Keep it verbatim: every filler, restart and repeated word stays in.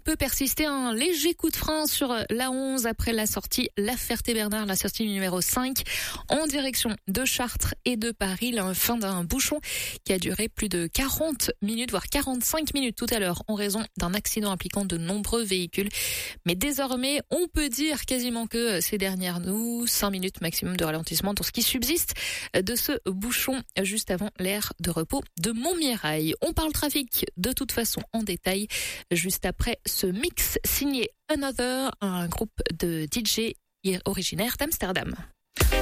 peut persister un léger coup de frein sur l'A onze après la sortie La Ferté-Bernard, la sortie numéro cinq, en direction de Chartres et de Paris. La fin d'un bouchon qui a duré plus de quarante minutes, voire quarante-cinq minutes tout à l'heure, en raison d'un accident impliquant de nombreux véhicules. Mais désormais, on peut dire quasiment que ces dernières nous, cinq minutes maximum de ralentissement dans ce qui subsiste de ce bouchon juste avant l'aire de repos de Montmirail. On parle trafic de toute façon en détail juste après ce mix signé Another, un groupe de D J originaire d'Amsterdam.